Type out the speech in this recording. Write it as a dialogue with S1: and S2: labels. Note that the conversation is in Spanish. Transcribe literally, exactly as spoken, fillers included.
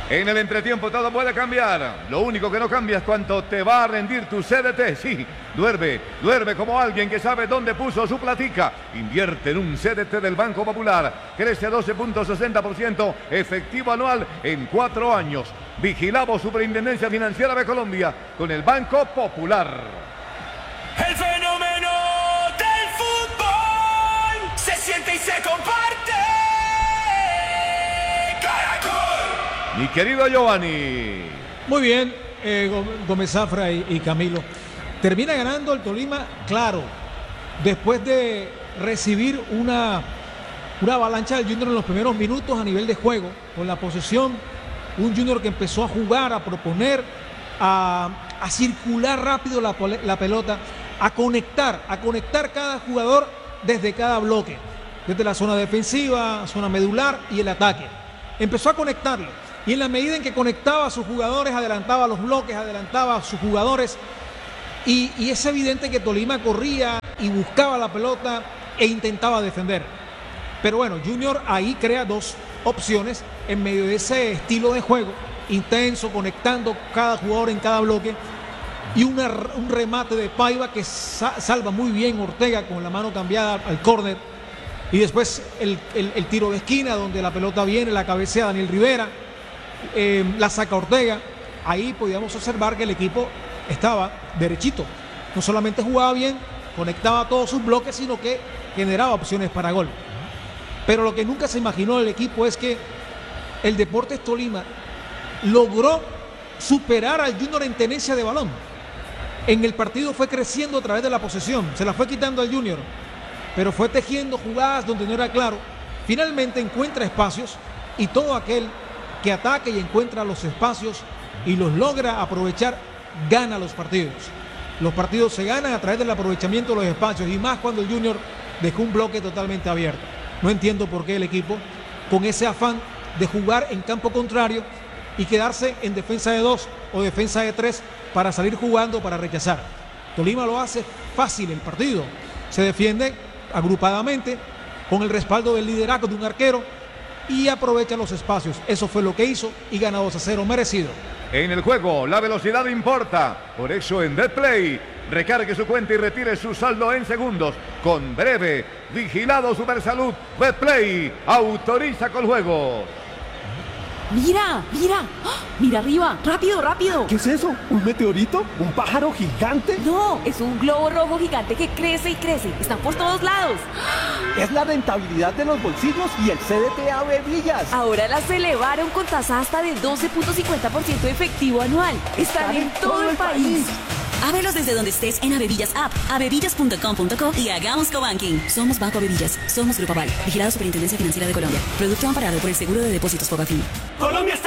S1: En el entretiempo todo puede cambiar. Lo único que no cambia es cuánto te va a rendir tu C D T. Sí, duerme, duerme como alguien que sabe dónde puso su platica. Invierte en un C D T del Banco Popular. Crece a doce punto sesenta por ciento efectivo anual en cuatro años. Vigilamos Superintendencia Financiera de Colombia con el Banco Popular.
S2: El fenómeno del fútbol se siente y se comparte.
S1: Mi querido Giovanni.
S3: Muy bien, eh, Gómez Zafra y, y Camilo. Termina ganando el Tolima, claro, después de recibir una, una avalancha del Junior en los primeros minutos a nivel de juego, con la posesión, un Junior que empezó a jugar, a proponer, a, a circular rápido la, la pelota, a conectar, a conectar cada jugador desde cada bloque, desde la zona defensiva, zona medular y el ataque. Empezó a conectarlo. Y en la medida en que conectaba a sus jugadores, adelantaba los bloques, adelantaba a sus jugadores. Y, y es evidente que Tolima corría y buscaba la pelota e intentaba defender. Pero bueno, Junior ahí crea dos opciones en medio de ese estilo de juego, intenso, conectando cada jugador en cada bloque. Y una, un remate de Paiva que sa salva muy bien Ortega con la mano cambiada al córner. Y después el, el, el tiro de esquina donde la pelota viene, la cabecea Daniel Rivera. Eh, la saca Ortega. Ahí podíamos observar que el equipo estaba derechito, no solamente jugaba bien, conectaba todos sus bloques, sino que generaba opciones para gol. Pero lo que nunca se imaginó el equipo es que el Deportes Tolima logró superar al Junior en tenencia de balón. En el partido fue creciendo a través de la posesión, se la fue quitando al Junior, pero fue tejiendo jugadas donde no era claro. Finalmente encuentra espacios y todo aquel que ataque y encuentra los espacios y los logra aprovechar, gana los partidos. Los partidos se ganan a través del aprovechamiento de los espacios y más cuando el Junior dejó un bloque totalmente abierto. No entiendo por qué el equipo, con ese afán de jugar en campo contrario y quedarse en defensa de dos o defensa de tres para salir jugando, para rechazar. Tolima lo hace fácil el partido. Se defiende agrupadamente con el respaldo del liderazgo de un arquero y aprovecha los espacios. Eso fue lo que hizo y gana dos a cero merecido.
S1: En el juego, la velocidad importa. Por eso en BetPlay, recargue su cuenta y retire su saldo en segundos. Con breve, vigilado Supersalud. BetPlay autoriza con juegos.
S4: Mira, mira, ¡oh! Mira arriba, rápido, rápido.
S5: ¿Qué es eso? ¿Un meteorito? ¿Un pájaro gigante?
S4: No, es un globo rojo gigante que crece y crece. Están por todos lados.
S5: Es la rentabilidad de los bolsillos y el C D T Ave Villas.
S4: Ahora las elevaron con tasa hasta de doce punto cincuenta por ciento efectivo anual. Están, Están en, en todo, todo el país. país.
S6: Ábrelos desde donde estés en Avevillas App, avevillas punto com punto co y hagamos cobanking. Somos Banco Avevillas, somos Grupo Aval, vigilado Superintendencia Financiera de Colombia. Producto amparado por el Seguro de Depósitos Fogafín.
S2: Colombia está